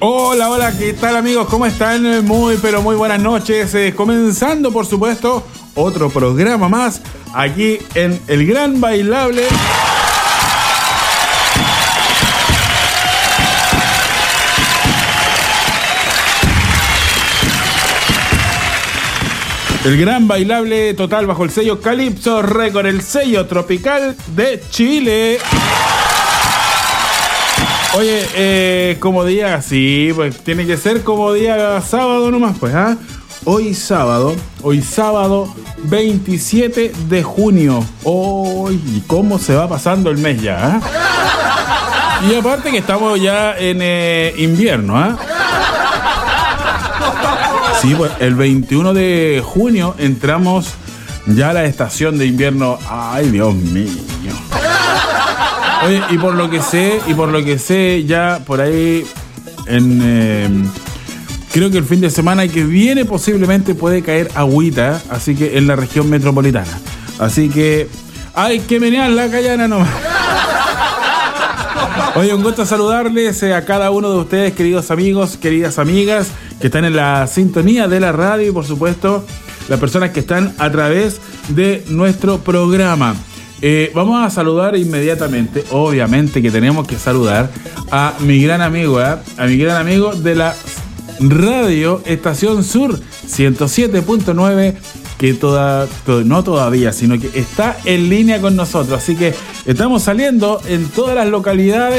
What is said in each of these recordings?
Hola, hola, ¿qué tal amigos? ¿Cómo están? Muy, pero muy buenas noches. Comenzando, por supuesto, otro programa más aquí en El Gran Bailable. El Gran Bailable total bajo el sello Calypso Record, el sello tropical de Chile. Oye, como día, sí, pues tiene que ser como día sábado nomás, pues, ¿ah? Hoy sábado 27 de junio. ¡Uy! ¿Cómo se va pasando el mes ya, ah? Y aparte que estamos ya en invierno, ¿ah? Sí, pues el 21 de junio entramos ya a la estación de invierno. ¡Ay, Dios mío! Oye, y por lo que sé, ya por ahí creo que el fin de semana que viene posiblemente puede caer agüita, así que en la región metropolitana. Así que hay que menear la callana nomás. Oye, un gusto saludarles a cada uno de ustedes, queridos amigos, queridas amigas, que están en la sintonía de la radio y por supuesto las personas que están a través de nuestro programa. Vamos a saludar inmediatamente, obviamente que tenemos que saludar a mi gran amigo, a mi gran amigo de la radio Estación Sur 107.9, que no todavía, sino que está en línea con nosotros. Así que estamos saliendo en todas las localidades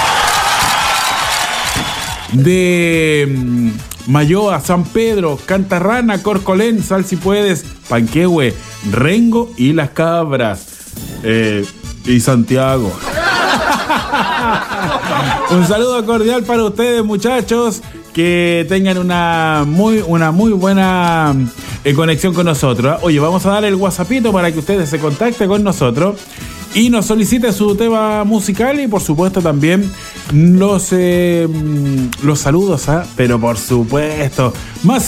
de Mayoa, San Pedro, Cantarrana, Corcolén, Sal si puedes, Panquehue, Rengo y Las Cabras. Y Santiago. Un saludo cordial para ustedes, muchachos, que tengan una muy buena conexión con nosotros. Oye, vamos a dar el WhatsAppito para que ustedes se contacten con nosotros y nos soliciten su tema musical y por supuesto también los saludos, pero por supuesto, más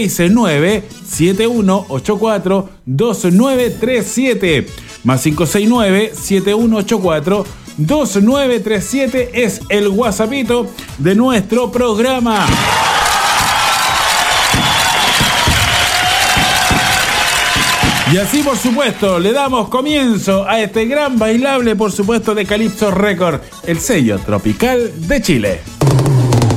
569-7184-2937. Más 569-7184-2937 es el WhatsAppito de nuestro programa. Y así, por supuesto, le damos comienzo a este gran bailable, por supuesto, de Calypso Record, el sello tropical de Chile.